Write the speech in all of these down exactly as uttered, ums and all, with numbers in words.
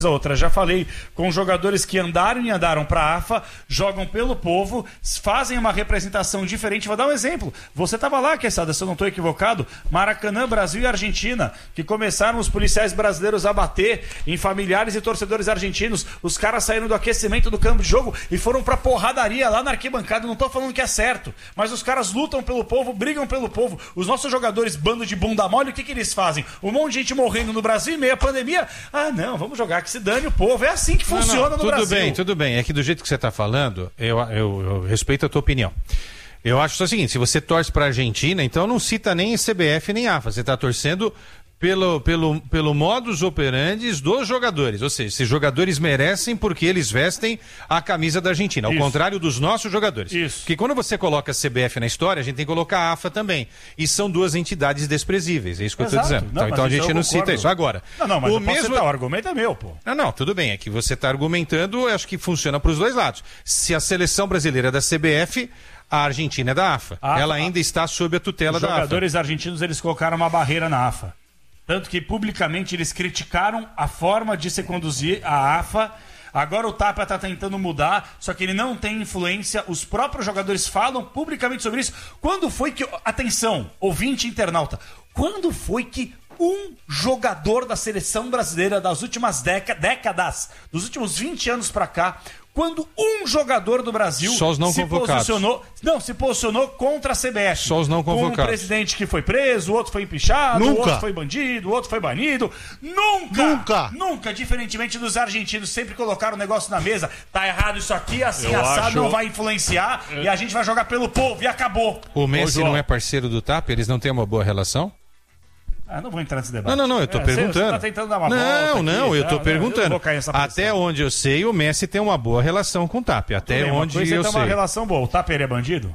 outra. Já falei com jogadores que andaram e andaram para a AFA, jogam pelo povo, fazem uma representação diferente. Vou dar um exemplo. Você estava lá, Quesada, se eu não estou equivocado, Maracanã, Brasil e Argentina, que começaram os policiais brasileiros a bater em familiares e torcedores argentinos. Os caras saíram do aquecimento do campo de jogo e foram pra porradaria lá na arquibancada. Não estou falando que é certo, mas os caras lutam pelo povo, brigam pelo povo. Os nossos jogadores, bando de bunda mole, o que, que eles fazem? Um monte de gente morrendo no Brasil em meio à pandemia. Ah, não, vamos jogar que se dane o povo. É assim que funciona não, não, no tudo Brasil. Tudo bem, tudo bem. É que do jeito que você está falando, eu, eu, eu respeito a tua opinião. Eu acho só o seguinte, se você torce para a Argentina, então não cita nem C B F nem AFA. Você está torcendo pelo, pelo, pelo modus operandi dos jogadores. Ou seja, esses jogadores merecem porque eles vestem a camisa da Argentina. Ao Isso. contrário dos nossos jogadores. Isso. Porque quando você coloca a C B F na história, a gente tem que colocar a AFA também. E são duas entidades desprezíveis. É isso que Exato. eu estou dizendo. Não, então então a gente não cita isso. Agora, Não, não, mas o eu posso mesmo... citar, o argumento é meu, pô. Não, não, tudo bem. É que você está argumentando, eu acho que funciona para os dois lados. Se a seleção brasileira é da C B F, a Argentina é da AFA. A Ela AFA. ainda está sob a tutela Os da AFA. Os jogadores argentinos, eles colocaram uma barreira na AFA. Tanto que publicamente eles criticaram a forma de se conduzir a AFA. Agora o Tapia está tentando mudar, só que ele não tem influência. Os próprios jogadores falam publicamente sobre isso. Quando foi que... Atenção, ouvinte internauta. Quando foi que um jogador da seleção brasileira das últimas décadas, décadas dos últimos vinte anos para cá, quando um jogador do Brasil Só os não se convocados. posicionou, não, se posicionou contra a C B F. Só os não convocados. Com um presidente que foi preso, o outro foi empichado, Nunca. o outro foi bandido, o outro foi banido. Nunca! Nunca! Nunca, diferentemente dos argentinos, sempre colocaram o negócio na mesa. Tá errado isso aqui, assim, Eu assado, acho- não vai influenciar e a gente vai jogar pelo povo e acabou. O Messi João. não é parceiro do Tapia? Eles não têm uma boa relação? Ah, não vou entrar nesse debate. Não, não, não, eu tô É, você- perguntando. Você tá tentando dar uma não, volta aqui, não, eu tá? tô Não, perguntando. eu não vou cair nessa pressão. Até onde eu sei, o Messi tem uma boa relação com o Tapia. Até Tudo bem, uma onde coisa é eu ter sei. uma relação boa. O Tapia, ele é bandido?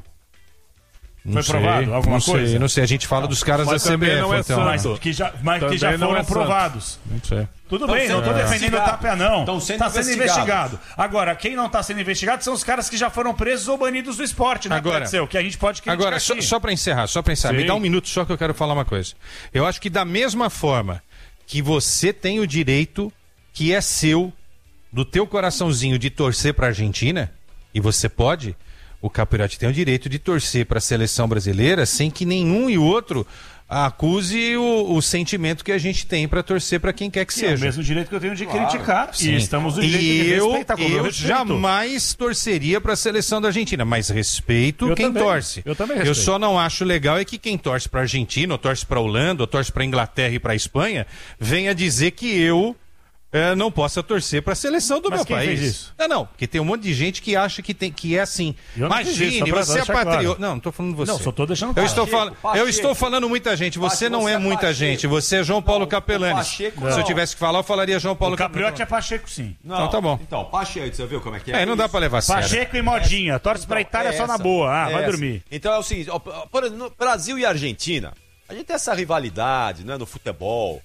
Não Foi sei, provado alguma não coisa? Sei, não sei, a gente fala dos caras Mas da C B F. também não é então, santo. Mas que já, mas que Também já não foram é santo. provados. Não sei. Tudo Tão bem, não estou sendo defendendo o investigado. Tapia, não. Tão sendo Está sendo investigados. investigado. Agora, quem não está sendo investigado são os caras que já foram presos ou banidos do esporte, né, Agora- Clécio? Que a gente pode criticar Agora, só, aqui. só para encerrar, só para encerrar, Sim. me dá um minuto só que eu quero falar uma coisa. Eu acho que da mesma forma que você tem o direito, que é seu, do teu coraçãozinho de torcer para a Argentina, e você pode, o Capirotti tem o direito de torcer para a seleção brasileira sem que nenhum e outro acuse o, o sentimento que a gente tem para torcer para quem quer que E é o seja. mesmo direito que eu tenho de criticar. Sim. E estamos no direito E de eu, respeitar, como eu eu respeito. jamais torceria para a seleção da Argentina, mas respeito Eu quem também. torce. Eu também Eu respeito. só não acho legal é que quem torce para a Argentina, ou torce para a Holanda, ou torce para a Inglaterra e para a Espanha, venha dizer que eu eh, não possa torcer para a seleção do Mas meu quem país. fez isso? Não, não, porque tem um monte de gente que acha que, tem, que é assim. Eu não fiz isso, Imagine, só pra você é deixar patriota. claro. Não, não estou falando você. Não, só tô deixando eu claro. estou, Pacheco, fal... eu Pacheco. estou falando muita gente. Você Pacheco, não você é é muita Pacheco. gente. Você é João Paulo Não, Capelani. o Pacheco Se eu não. tivesse que falar, eu falaria João Paulo O Capriotti é Capelani. Pacheco, sim. Não, Então tá bom. Então, Pacheco, você viu como é que é? É, não dá Isso. para levar a sério. Pacheco e Modinha. Torce pra Itália é só na essa, boa. Ah, é vai essa. dormir. Então é o seguinte, ó, por exemplo, no Brasil e Argentina, a gente tem essa rivalidade, né, no futebol.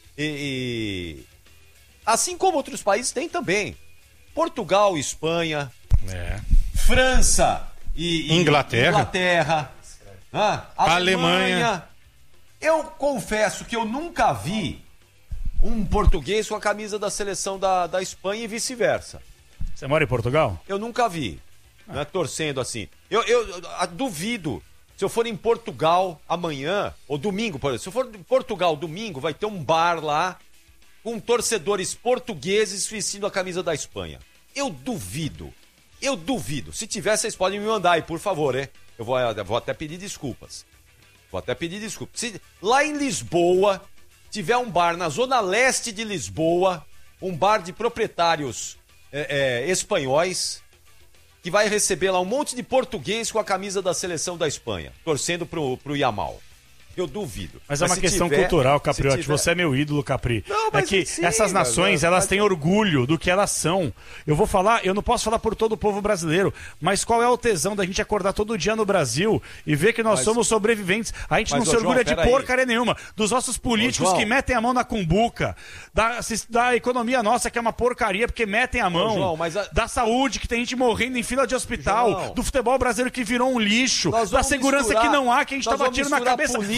E, e- assim como outros países têm também. Portugal, Espanha, É. França e, e- Inglaterra. Inglaterra, ah, Alemanha. Alemanha. Eu confesso que eu nunca vi um português com a camisa da seleção da, da Espanha e vice-versa. Você mora em Portugal? Eu nunca vi, né, torcendo assim. Eu, eu, eu, ah, duvido, se eu for em Portugal amanhã, ou domingo, por exemplo, se eu for em Portugal domingo, vai ter um bar lá com torcedores portugueses vestindo a camisa da Espanha. Eu duvido, eu duvido. Se tiver, vocês podem me mandar aí, por favor, hein? Eu vou, eu vou até pedir desculpas. Vou até pedir desculpas. Se lá em Lisboa tiver um bar na zona leste de Lisboa, um bar de proprietários é, é, espanhóis, que vai receber lá um monte de português com a camisa da seleção da Espanha, torcendo pro, pro Yamal. Eu duvido. Mas é uma se questão tiver- cultural, se Capriotti. tiver- Você é meu ídolo, Capri. Não, É mas que sim, essas mas- nações, mas- elas mas- têm orgulho do que elas são. Eu vou falar, eu não posso falar por todo o povo brasileiro, mas qual é o tesão da gente acordar todo dia no Brasil e ver que nós Mas- somos sobreviventes? A gente Mas, não ô, se orgulha João, de peraí. porcaria nenhuma. Dos nossos políticos Ô, João. que metem a mão na cumbuca, da, da economia nossa que é uma porcaria porque metem a mão, João, mas a- da saúde que tem gente morrendo em fila de hospital, João. do futebol brasileiro que virou um lixo, Nós da vamos segurança misturar- que não há, que a gente nós tava vamos tiro na misturar cabeça. política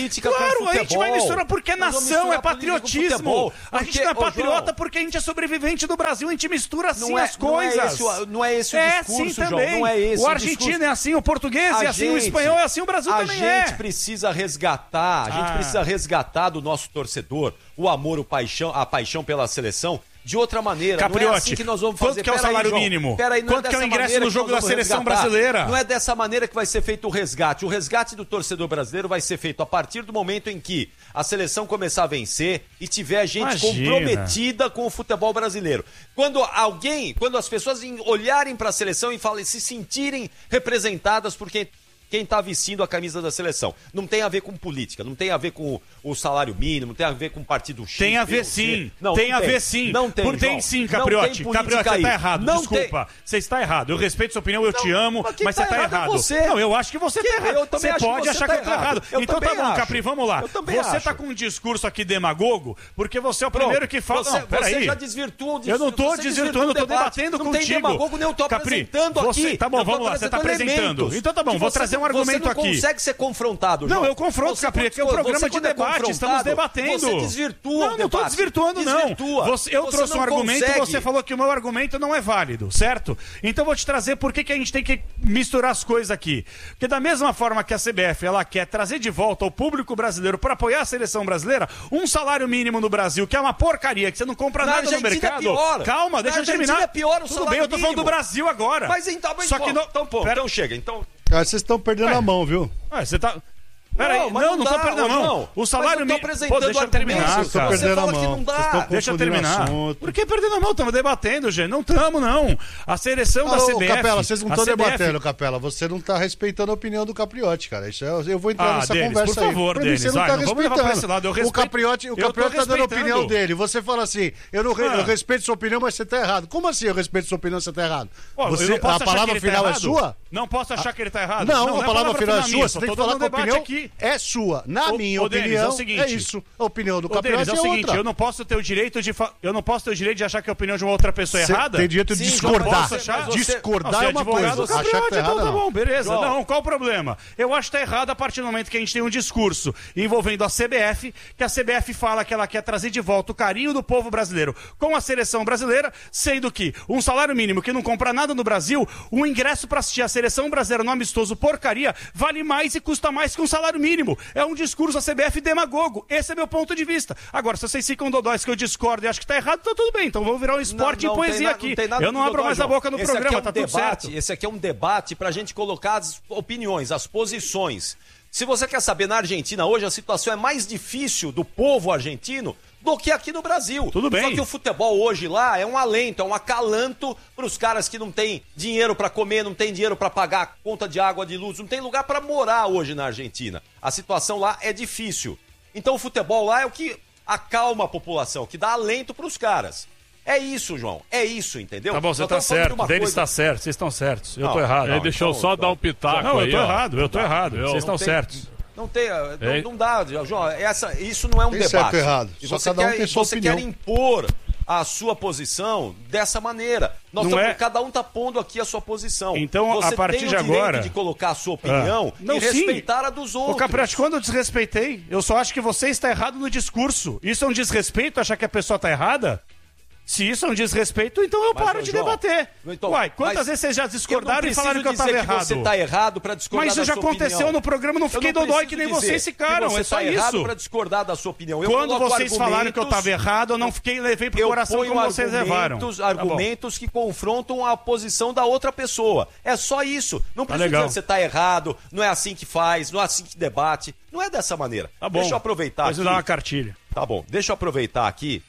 política claro, com futebol. a gente vai misturar porque é nação, é patriotismo. A gente não é patriota porque a gente é sobrevivente do Brasil, a gente mistura assim não é, as coisas. Não é esse o, não é esse o é discurso, assim João. também. Não é esse o o argentino discurso. é assim, o português a é assim, gente, o espanhol é assim, o Brasil a também é. A gente precisa resgatar, a gente ah. precisa resgatar do nosso torcedor o amor, o paixão, a paixão pela seleção. De outra maneira, Capriotti, não é assim que nós vamos fazer. Quanto que é o Pera salário aí, mínimo? Peraí, não quanto é que é o ingresso no jogo da seleção resgatar. brasileira? Não é dessa maneira que vai ser feito o resgate. O resgate do torcedor brasileiro vai ser feito a partir do momento em que a seleção começar a vencer e tiver gente Imagina. comprometida com o futebol brasileiro. Quando alguém, quando as pessoas olharem para a seleção e falem, se sentirem representadas por quem quem está vestindo a camisa da seleção. Não tem a ver com política, não tem a ver com o salário mínimo, não tem a ver com o partido X. Tem a ver sim, não, tem não a tem. ver sim. Não tem, Por, tem João. sim, Capriotti. Não tem Capriotti, você aí. está errado, não desculpa. Tem. Você está errado. Eu respeito sua opinião, eu não, te amo, mas, mas você está tá errado. errado é você. Não, eu acho que você está errado. Eu também você acho pode que você achar tá que eu estou errado. errado. Eu Então tá também bom, acho. Capri, vamos lá. Eu também Você está acho. com um discurso aqui demagogo, porque você é o primeiro que fala... Você, não, peraí. você já desvirtua o Eu não estou você desvirtuando, eu estou debatendo não contigo. Não tem demagogo, nem eu estou apresentando você, aqui. Tá bom, vamos lá, você está apresentando. Então tá bom, vou trazer um argumento aqui. Você não consegue ser confrontado, Não, João. eu confronto, Você Capri, aqui é um você programa de quando é debate, estamos debatendo. Você desvirtua Não, o não estou debate. desvirtuando, não. Desvirtua. Você, eu Você trouxe um não argumento e consegue. você falou que o meu argumento não é válido, certo? Então eu vou te trazer por que, que a gente tem que misturar as coisas aqui. Porque da mesma forma que a C B F ela quer trazer de volta o público brasileiro para apoiar a seleção brasileira, um salário mínimo no Brasil, que é uma porcaria, que você não compra Na nada no Argentina mercado. é pior. Calma, deixa Na eu terminar. Argentina é pior o Tudo salário bem, eu tô falando mínimo. do Brasil agora. Mas então, mas Só que não... então, pô, Pera... então chega. Então, Cara, vocês estão perdendo Ué. a mão, viu? Ué, você tá... Peraí, não, mas não, não tô dá, perdendo a não. mão. O salário Mas eu tô mínimo. apresentando Deixa eu terminar, argumentos, cara. você Perdendo fala a que mão. não dá. Vocês estão Deixa eu confundindo terminar. assunto. Por que perdendo a mão? Estamos debatendo, gente. Não estamos, não. A seleção da Alô, C B F... Capela, vocês não a estão C B F debatendo, Capela. Você não está respeitando a opinião do Capriotti, cara. Isso é, eu vou entrar Ah, nessa Denis, conversa por favor, aí. Pra Denis, mim, você não vai, tá não vamos levar pra respeitando. esse lado, eu O respeito- Capriotti, o eu tô Capriotti tá dando a respeitando. opinião dele. Você fala assim, eu, não re- Ah. eu respeito sua opinião, mas você está errado. Como assim eu respeito sua opinião, você está errado? Pô, eu Você, não posso a achar palavra que ele tá final é errado? sua? Não posso achar que ele tá errado? Não, a palavra final é minha, sua. só Você tem tô que falar dando que a debate opinião aqui. é sua. Na Ô, minha ô, Denis, opinião, é o seguinte, é isso. A opinião do Ô, Denis, Capriotti é o é seguinte, outra. eu não posso ter o direito de fa... eu não posso ter o direito de achar que a opinião de uma outra pessoa é Cê errada. tem direito de Sim, discordar. João, mas você- mas você- Discordar Não, você é uma advogado coisa. do Achar que Capriotti, tá errado, então tá não. bom, beleza. João. Não, qual o problema? Eu acho que tá errado a partir do momento que a gente tem um discurso envolvendo a C B F, que a C B F fala que ela quer trazer de volta o carinho do povo brasileiro com a seleção brasileira, sendo que um salário mínimo que não compra nada no Brasil, um ingresso para assistir a seleção brasileira no amistoso porcaria, vale mais e custa mais que um salário mínimo. É um discurso da C B F demagogo. Esse é meu ponto de vista. Agora, se vocês ficam dodóis que eu discordo e acho que tá errado, tá tudo bem. Então vamos virar um esporte Não, em não poesia tem na- aqui. não tem nada Eu não de abro dodói, mais a João. boca no Esse programa, aqui é um tá tudo debate, certo. Esse aqui é um debate pra gente colocar as opiniões, as posições. Se você quer saber, na Argentina hoje a situação é mais difícil do povo argentino do que aqui no Brasil. Tudo bem. Só que o futebol hoje lá é um alento, é um acalanto para os caras que não têm dinheiro para comer, não têm dinheiro para pagar conta de água, de luz, não tem lugar para morar hoje na Argentina. A situação lá é difícil. Então o futebol lá é o que acalma a população, que dá alento para os caras. É isso, João. É isso, entendeu? Tá bom, você Nós tá estamos falando de certo. uma Deles coisa- tá certo, vocês estão certos. Eu Não, tô errado. não, Deixa eu então, só então. dar um pitaco Não, eu aí, tô ó. errado, eu tô errado. Eu- Vocês estão Não tem- certos. Não tem, não, É. não dá, João. Essa, isso não é um Tem debate. certo ou errado. E Só você cada um quer, tem sua você opinião. quer impor a sua posição dessa maneira. Nós Não tamo- é- Cada um tá pondo aqui a sua posição. Então, você a partir tem o de direito agora- de colocar a sua opinião Ah. Não, e sim. respeitar a dos Ô, outros. Capriotti, quando eu desrespeitei, eu só acho que você está errado no discurso. Isso é um desrespeito, achar que a pessoa está errada? Se isso é um desrespeito, então eu Mas, paro ô, de João, debater. então, Uai, quantas mas vezes vocês já discordaram eu e não falaram que eu preciso estava dizer errado? que você tá errado para discordar Mas isso da já sua aconteceu opinião. no programa, não fiquei Eu não dodói que preciso nem dizer vocês ficaram, que você é só tá errado isso. para discordar da sua opinião. Eu Quando coloco vocês falaram que eu estava argumentos- errado, eu não fiquei levei pro Eu coração ponho como vocês levaram. argumentos, Tá bom. argumentos que confrontam a posição da outra pessoa. É só isso. Não Tá precisa legal. dizer que você está errado, não é assim que faz, não é assim que debate. Não é dessa maneira. Tá bom. Deixa eu aproveitar Depois aqui. me dá uma cartilha. Tá bom, deixa eu aproveitar aqui.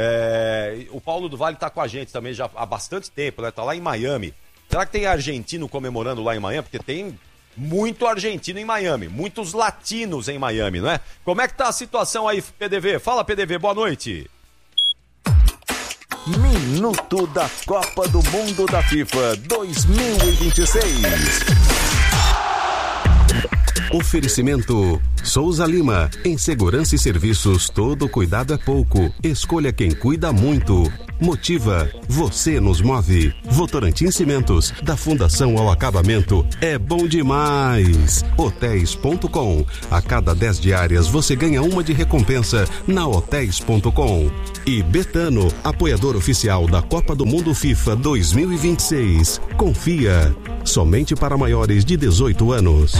É, o Paulo do Vale tá com a gente também já há bastante tempo, né? Tá lá em Miami. Será que tem argentino comemorando lá em Miami? Porque tem muito argentino em Miami, muitos latinos em Miami, não é? Como é que tá a situação aí, P D V? Fala, P D V, boa noite. Minuto da Copa do Mundo da FIFA dois mil e vinte e seis. Oferecimento Souza Lima. Em segurança e serviços, todo cuidado é pouco. Escolha quem cuida muito. Motiva. Você nos move. Votorantim Cimentos. Da fundação ao acabamento. É bom demais. hotéis ponto com. A cada dez diárias você ganha uma de recompensa na hotéis ponto com. E Betano, apoiador oficial da Copa do Mundo FIFA dois mil e vinte e seis. Confia. Somente para maiores de dezoito anos.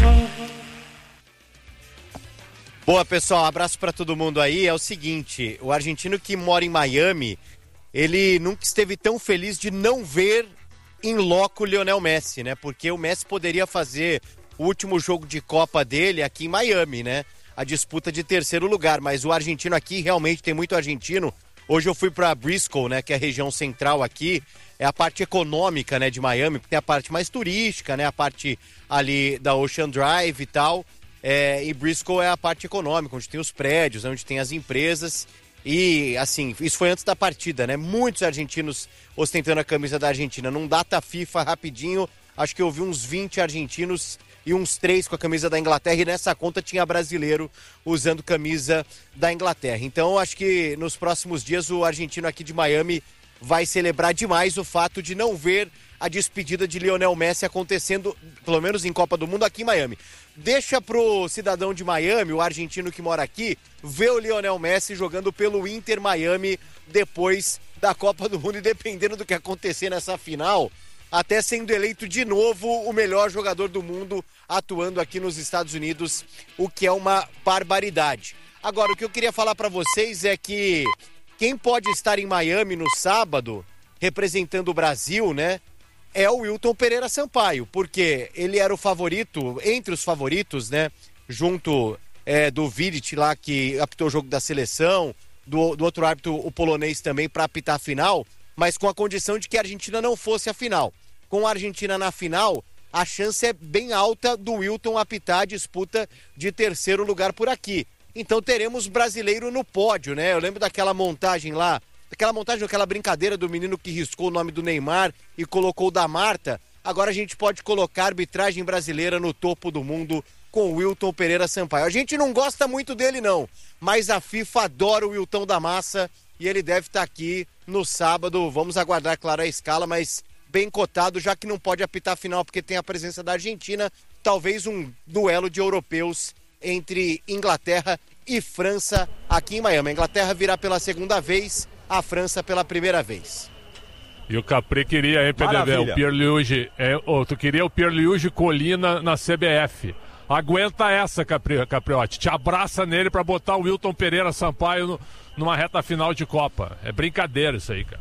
Boa, pessoal, abraço para todo mundo aí. É o seguinte, o argentino que mora em Miami, ele nunca esteve tão feliz de não ver em loco o Lionel Messi, né? Porque o Messi poderia fazer o último jogo de Copa dele aqui em Miami, né? A disputa de terceiro lugar, mas o argentino aqui, realmente tem muito argentino. Hoje eu fui para Bristol, né, que é a região central aqui, é a parte econômica, né, de Miami, porque tem a parte mais turística, né, a parte ali da Ocean Drive e tal. É, e Bristol é a parte econômica, onde tem os prédios, onde tem as empresas. E, assim, isso foi antes da partida, né? Muitos argentinos ostentando a camisa da Argentina. Num data FIFA rapidinho, acho que eu vi uns vinte argentinos e uns três com a camisa da Inglaterra. E nessa conta tinha brasileiro usando camisa da Inglaterra. Então, acho que nos próximos dias o argentino aqui de Miami vai celebrar demais o fato de não ver a despedida de Lionel Messi acontecendo, pelo menos em Copa do Mundo, aqui em Miami. Deixa pro cidadão de Miami, o argentino que mora aqui, ver o Lionel Messi jogando pelo Inter Miami depois da Copa do Mundo, e dependendo do que acontecer nessa final, até sendo eleito de novo o melhor jogador do mundo atuando aqui nos Estados Unidos, o que é uma barbaridade. Agora, o que eu queria falar para vocês é que quem pode estar em Miami no sábado, representando o Brasil, né, é o Wilton Pereira Sampaio, porque ele era o favorito, entre os favoritos, né, junto é, do Vidic lá, que apitou o jogo da seleção, do, do outro árbitro, o polonês também, para apitar a final, mas com a condição de que a Argentina não fosse a final. Com a Argentina na final, a chance é bem alta do Wilton apitar a disputa de terceiro lugar por aqui. Então teremos brasileiro no pódio, né? Eu lembro daquela montagem lá, aquela montagem, aquela brincadeira do menino que riscou o nome do Neymar e colocou o da Marta. Agora a gente pode colocar a arbitragem brasileira no topo do mundo com o Wilton Pereira Sampaio. A gente não gosta muito dele não, mas a FIFA adora o Wilton da Massa e ele deve estar aqui no sábado. Vamos aguardar, claro, a escala, mas bem cotado, já que não pode apitar a final porque tem a presença da Argentina. Talvez um duelo de europeus entre Inglaterra e França aqui em Miami. A Inglaterra virá pela segunda vez, a França pela primeira vez. E o Capri queria, hein, P D V, o Pierluigi, é, oh, tu queria o Pierluigi Colina na C B F. Aguenta essa, Capri, Capriotti. Te abraça nele pra botar o Wilton Pereira Sampaio no, numa reta final de Copa. É brincadeira isso aí, cara.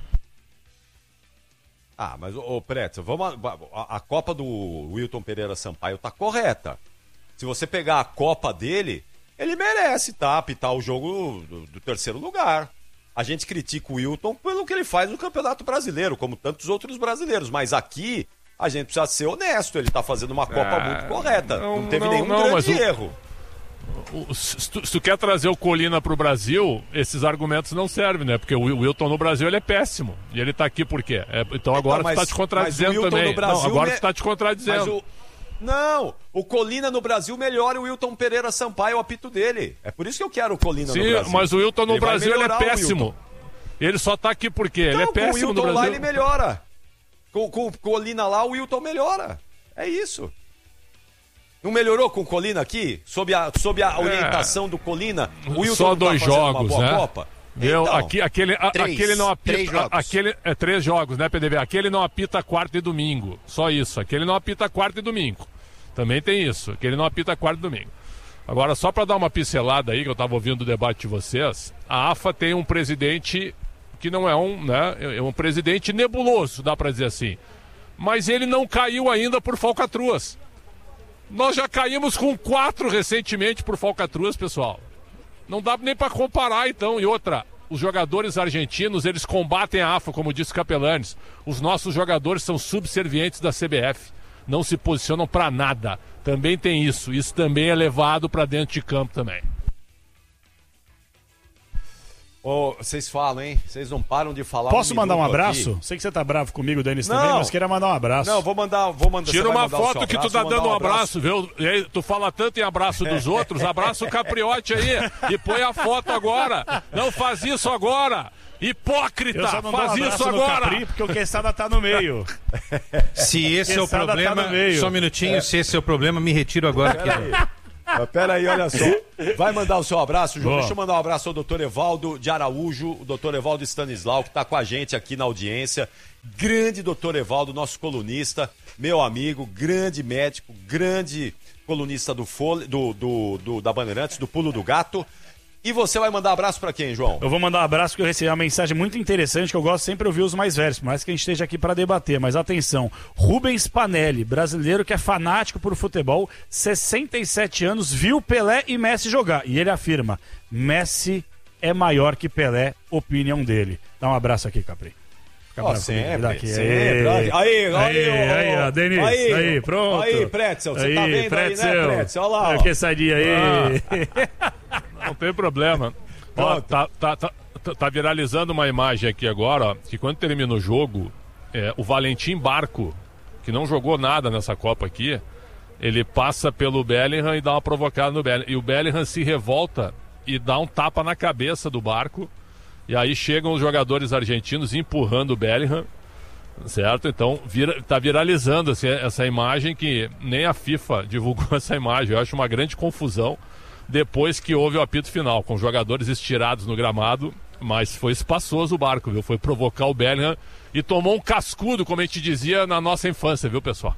Ah, mas, ô, Pretzel, vamos a, a, a Copa do Wilton Pereira Sampaio tá correta. Se você pegar a Copa dele, ele merece, tá? Apitar o jogo do, do terceiro lugar. A gente critica o Wilton pelo que ele faz no Campeonato Brasileiro, como tantos outros brasileiros. Mas aqui, a gente precisa ser honesto. Ele tá fazendo uma Copa é, muito correta. Não, não teve não, nenhum não, grande o, erro. O, se, tu, se tu quer trazer o Colina pro Brasil, esses argumentos não servem, né? Porque o Wilton no Brasil, ele é péssimo. E ele tá aqui por quê? É, então agora então, mas, tu tá te contradizendo também. Brasil, não, agora me... tu tá te contradizendo. O... Não, o Colina no Brasil melhora o Wilton Pereira Sampaio, o apito dele. É por isso que eu quero o Colina Sim, no Brasil. Sim, mas o Wilton no ele Brasil ele é péssimo. Ele só tá aqui porque então, ele é péssimo no Brasil. Com o Wilton lá ele melhora. Com, com o Colina lá o Wilton melhora. É isso. Não melhorou com o Colina aqui? Sob a, sob a orientação é. do Colina, o Wilton só não dois tá fazendo jogos, uma boa né? Copa? Meu, então, aqui, aquele, a, três, aquele não apita. Três jogos. Aquele, é três jogos, né, P D V? Aquele não apita quarta e domingo. Só isso. Aquele não apita quarta e domingo. Também tem isso. Aquele não apita quarta e domingo. Agora, só para dar uma pincelada aí, que eu estava ouvindo o debate de vocês, a AFA tem um presidente que não é um, né? É um presidente nebuloso, dá para dizer assim. Mas ele não caiu ainda por falcatruas. Nós já caímos com quatro recentemente por falcatruas, pessoal. Não dá nem para comparar, então. E outra, os jogadores argentinos, eles combatem a AFA, como disse Capelanes. Os nossos jogadores são subservientes da C B F. Não se posicionam para nada. Também tem isso. Isso também é levado para dentro de campo também. Ô, vocês falam, hein? Vocês não param de falar. Posso um mandar um abraço? Aqui. Sei que você tá bravo comigo, Denis, Não. também, mas queria mandar um abraço. Não, vou mandar, vou mandar. Tira uma foto que tu tá dando um abraço, abraço, viu? E aí, tu fala tanto em abraço dos outros, abraça o Capriotti aí e põe a foto agora. Não faz isso agora. Hipócrita, Eu só não faz dou um isso abraço no agora. Capri porque o Quesada tá no meio. Se esse é o Quesada tá problema, no meio. só um minutinho, se esse é o problema, me retiro agora. Pera aí. Mas pera aí, olha só. Vai mandar o seu abraço, João. Boa. Deixa eu mandar um abraço ao doutor Evaldo de Araújo, o doutor Evaldo Stanislau, que está com a gente aqui na audiência. Grande doutor Evaldo, nosso colunista, meu amigo, grande médico, grande colunista do, Fole, do, do, do da Bandeirantes, do Pulo do Gato. E você vai mandar abraço pra quem, João? Eu vou mandar um abraço porque eu recebi uma mensagem muito interessante que eu gosto sempre de ouvir os mais velhos, por mais que a gente esteja aqui para debater. Mas atenção, Rubens Panelli, brasileiro que é fanático por futebol, sessenta e sete anos, viu Pelé e Messi jogar. E ele afirma, Messi é maior que Pelé, opinião dele. Dá um abraço aqui, Capri. Fica Ó, bravo comigo, sempre, daqui. sempre. Aí, aí, aí, aí, ó, aí, ó, Denis, aí, aí, pronto. Aí, Pretzel, você aí, tá vendo Pretzel. aí, né, Pretzel? Olha lá, ó. Que sadia aí. Não tem problema. Ó, tá, tá, tá, tá viralizando uma imagem aqui agora, ó, que quando termina o jogo, é, o Valentim Barco, que não jogou nada nessa Copa aqui, ele passa pelo Bellingham e dá uma provocada no Bellingham. E o Bellingham se revolta e dá um tapa na cabeça do Barco. E aí chegam os jogadores argentinos empurrando o Bellingham, certo? Então vira, tá viralizando assim, essa imagem que nem a FIFA divulgou essa imagem. Eu acho uma grande confusão depois que houve o apito final, com os jogadores estirados no gramado, mas foi espaçoso o Barco, viu? Foi provocar o Bellingham e tomou um cascudo, como a gente dizia na nossa infância, viu, pessoal?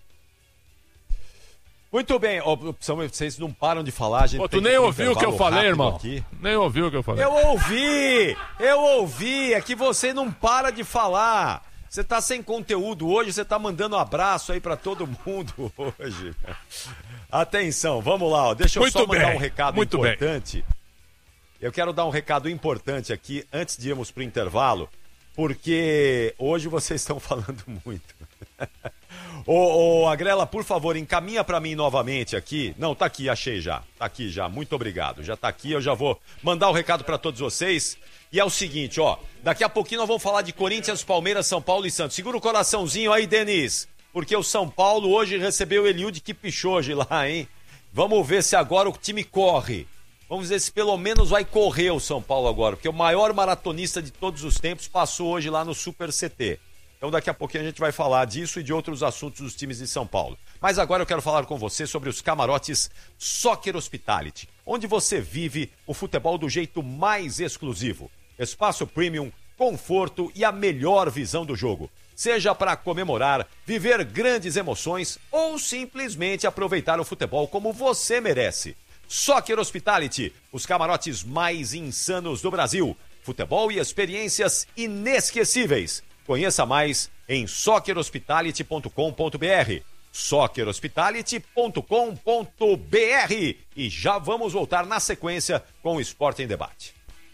Muito bem, ó, vocês não param de falar, a gente. Pô, tem tu nem que ir pro ouviu o que eu intervalo falei, rápido irmão? aqui. Nem ouviu o que eu falei. Eu ouvi! Eu ouvi! É que você não para de falar. Você tá sem conteúdo hoje, você tá mandando um abraço aí pra todo mundo hoje. Atenção, vamos lá, ó. Deixa eu Muito só mandar bem, um recado muito importante. Eu quero dar um recado importante aqui antes de irmos pro intervalo, porque hoje vocês estão falando muito. Ô, ô, Agrela, por favor, encaminha pra mim novamente aqui. Não, tá aqui, achei já. Tá aqui já, muito obrigado. Já tá aqui, eu já vou mandar o recado pra todos vocês. E é o seguinte, ó, daqui a pouquinho nós vamos falar de Corinthians, Palmeiras, São Paulo e Santos. Segura o coraçãozinho aí, Denis, porque o São Paulo hoje recebeu o Eliud Kipchoge lá, hein? Vamos ver se agora o time corre. Vamos ver se pelo menos vai correr o São Paulo agora, porque o maior maratonista de todos os tempos passou hoje lá no Super C T. Então daqui a pouquinho a gente vai falar disso e de outros assuntos dos times de São Paulo. Mas agora eu quero falar com você sobre os camarotes Soccer Hospitality, onde você vive o futebol do jeito mais exclusivo. Espaço premium, conforto e a melhor visão do jogo. Seja para comemorar, viver grandes emoções ou simplesmente aproveitar o futebol como você merece. Soccer Hospitality, os camarotes mais insanos do Brasil. Futebol e experiências inesquecíveis. Conheça mais em soccer hospitality ponto com ponto br. soccer hospitality ponto com ponto br. E já vamos voltar na sequência com o Esporte em Debate.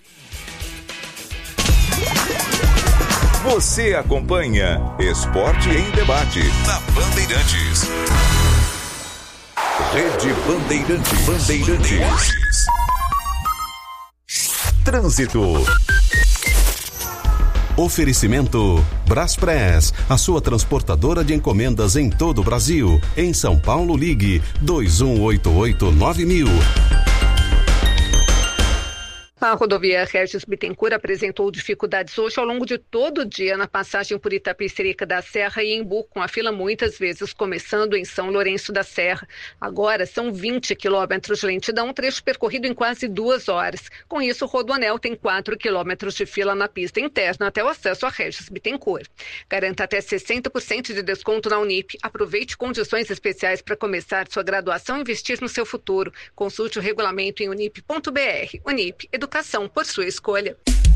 Você acompanha Esporte em Debate na Bandeirantes. Rede Bandeirantes. Bandeirantes. Trânsito. Oferecimento Braspress, a sua transportadora de encomendas em todo o Brasil. Em São Paulo, ligue dois um oito oito nove mil. A rodovia Regis Bittencourt apresentou dificuldades hoje ao longo de todo o dia na passagem por Itapecerica da Serra e Embu, com a fila muitas vezes começando em São Lourenço da Serra. Agora são vinte quilômetros de lentidão, trecho percorrido em quase duas horas. Com isso, o Rodoanel tem quatro quilômetros de fila na pista interna até o acesso a Regis Bittencourt. Garanta até sessenta por cento de desconto na Unip. Aproveite condições especiais para começar sua graduação e investir no seu futuro. Consulte o regulamento em unip ponto br. Unip, educação por sua escolha.